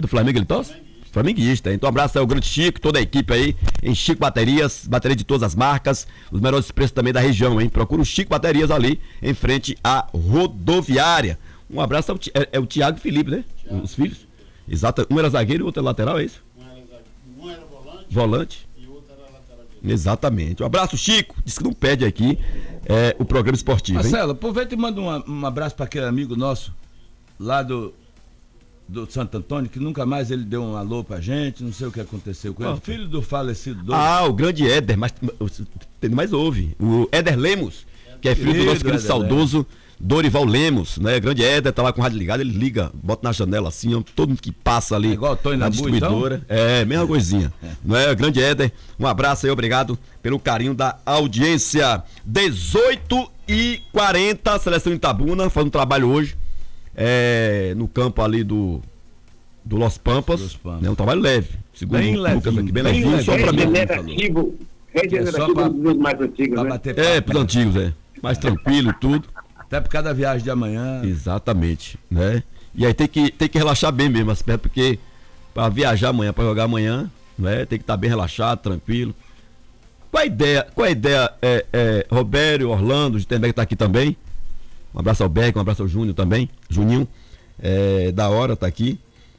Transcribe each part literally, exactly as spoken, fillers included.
Do Flamengo ele torce? Flamenguista. Então, um abraço aí ao grande Chico, toda a equipe aí, em Chico Baterias, bateria de todas as marcas, os melhores preços também da região, hein? Procura o Chico Baterias ali, em frente à rodoviária. Um abraço ao é, é o Thiago e Felipe, né? Thiago, os filhos. Exato. Um era zagueiro e o outro é lateral, é isso? Um era, um era volante. Volante. E o outro era lateral. Exatamente. Um abraço, Chico. Diz que não pede aqui é, o programa esportivo, hein? Marcelo, aproveita e manda um, um abraço para aquele amigo nosso, lá do... do Santo Antônio, que nunca mais ele deu um alô pra gente, não sei o que aconteceu com ele. Oh, filho do falecido Douglas. Ah, o grande Éder, mas tem mais ouve. O Éder Lemos, que é filho Querido, do nosso querido Éder saudoso Lemos. Dorival Lemos, né? Grande Éder, tá lá com o rádio ligado, ele liga, bota na janela assim, ó, todo mundo que passa ali. É igual o Tony na distribuidora. Então? É, mesma coisinha. É. Não é? Grande Éder, um abraço aí, obrigado pelo carinho da audiência. dezoito e quarenta, a seleção de Itabuna, faz um trabalho hoje. É, no campo ali do do Los Pampas, Los Pampas. Né, um trabalho leve, segundo bem o Lucas levinho, aqui, bem levinho, leve, só pra mim. Regenerativo, regenerativo é dos mais antigos, né? É, pros antigos, é. Mais tranquilo e tudo. Até por causa da viagem de amanhã. Exatamente, né? E aí tem que, tem que relaxar bem mesmo as pernas, porque pra viajar amanhã, pra jogar amanhã, né? Tem que estar tá bem relaxado, tranquilo. Qual a ideia, qual a ideia, é, é, Robério, Orlando, o Gitenberg tá aqui também. Um abraço ao Beck, um abraço ao Júnior também. Juninho, é, da hora, tá aqui.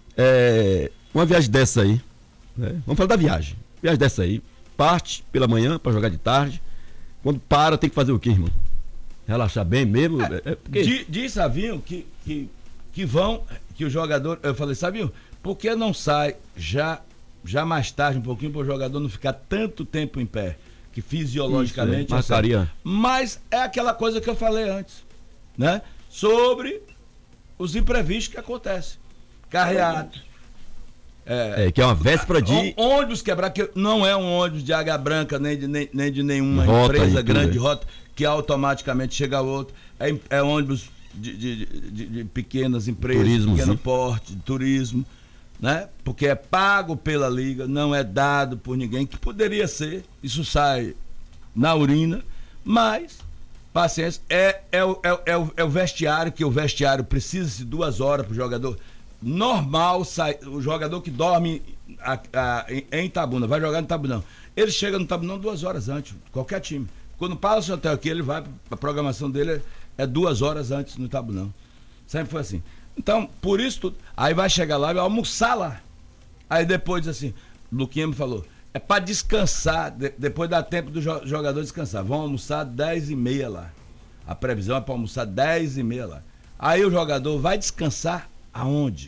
É, uma viagem dessa aí, né? Vamos falar da viagem. Viagem dessa aí. Parte pela manhã pra jogar de tarde. Quando para, tem que fazer o quê, irmão? Relaxar bem mesmo? É, é porque... Diz, Savinho, que, que, que vão, que o jogador. Eu falei, Savinho, por que não sai já, já mais tarde um pouquinho para o jogador não ficar tanto tempo em pé? Que fisiologicamente. Isso, é, é mas é aquela coisa que eu falei antes, né? Sobre os imprevistos que acontecem. Carreata. É, é, que é uma véspera de... Ônibus quebrar, que não é um ônibus de Águia Branca, nem de, nem, nem de nenhuma rota, empresa grande de rota, que automaticamente chega outro. É, é ônibus de, de, de, de pequenas empresas, turismo, pequeno sim. porte, de turismo, né? Porque é pago pela liga, não é dado por ninguém, que poderia ser, isso sai na urina, mas... Paciência, é, é, o, é, é, o, é o vestiário, que o vestiário precisa de duas horas para o jogador. Normal, sai, o jogador que dorme a, a, em, em Itabuna, vai jogar no Itabunão. Ele chega no Itabunão duas horas antes, qualquer time. Quando passa o hotel aqui, ele vai, a programação dele é, é duas horas antes no Itabunão. Sempre foi assim. Então, por isso tudo. Aí vai chegar lá e vai almoçar lá. Aí depois diz assim, Luquinha me falou, é para descansar, de, depois dá tempo do jogador descansar. Vão almoçar dez e meia lá. A previsão é para almoçar dez e meia lá. Aí o jogador vai descansar aonde?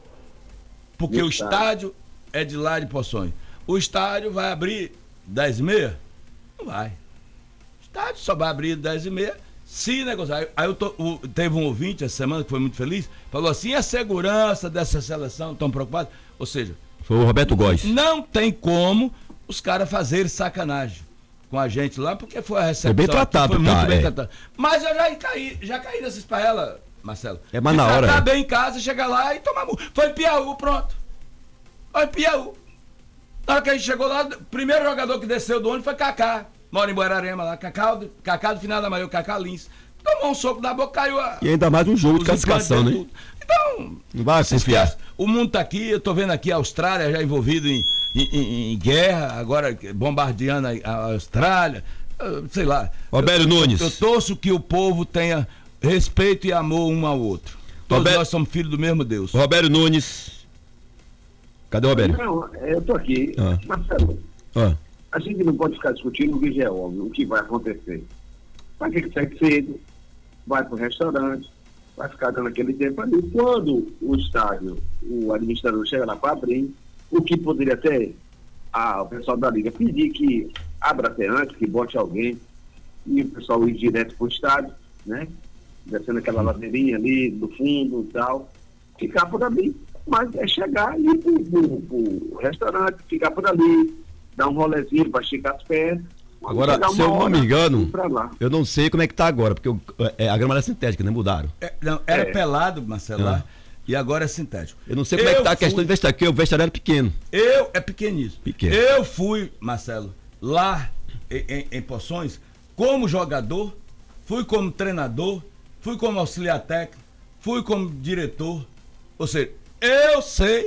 Porque o estádio é de lá de Poções. O estádio vai abrir dez e meia? Não vai. O estádio só vai abrir dez e meia se negociar. Aí eu tô, o, teve um ouvinte essa semana que foi muito feliz, falou assim, e a segurança dessa seleção, estão preocupados? Ou seja... Foi o Roberto Góes. Não tem como os caras fazerem sacanagem com a gente lá, porque foi a recepção. Foi bem tratado, foi muito tá, bem é. tratado. Mas eu já caí, já caí nessa esparrela, Marcelo. É, mas na hora. Tratar bem em casa, chegar lá e tomar. Foi em Piauí, pronto. Foi em Piauí. Na hora que a gente chegou lá, o primeiro jogador que desceu do ônibus foi Kaká. Mora em Buerarema lá. Kaká, Kaká do final da manhã, o Kaká Lins. Tomou um soco na boca, caiu a. E ainda mais um jogo de classificação, né? Tudo. Então. Não vai confiar. O mundo tá aqui, eu tô vendo aqui a Austrália já envolvido em, em, em, em guerra, agora bombardeando a, a Austrália, sei lá. Roberto Nunes. Eu, eu torço que o povo tenha respeito e amor um ao outro. Todos Roberto, nós somos filhos do mesmo Deus. Roberto Nunes. Cadê o Roberto? Não, eu tô aqui. Ah. Marcelo, ah. a gente não pode ficar discutindo o que já é óbvio, o que vai acontecer. Vai ter que sair cedo, vai pro restaurante, vai ficar dando aquele tempo ali. Quando o estádio, o administrador chega lá para abrir, o que poderia ter, ah, o pessoal da Liga pedir que abra até antes, que bote alguém, e o pessoal ir direto para o estádio, né? Descendo aquela ladeirinha ali do fundo e tal, ficar por ali. Mas é chegar e ir para o restaurante, ficar por ali, dar um rolezinho para esticar as pernas. Agora, se eu não me engano, eu não sei como é que tá agora, porque eu, é, a grama era sintética, né? Mudaram. É, não, era é. pelado, Marcelo, ah. e agora é sintético. Eu não sei como eu é que tá a questão de vestiário, porque o vestiário era pequeno. Eu, é pequeníssimo. Pequeno. Eu fui, Marcelo, lá em, em, em Poções, como jogador, fui como treinador, fui como auxiliar técnico, fui como diretor, ou seja, eu sei